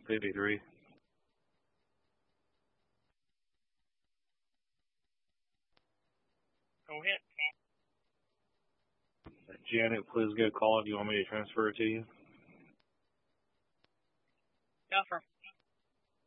53. Go ahead. Janet, please go call. Do you want me to transfer it to you? Go for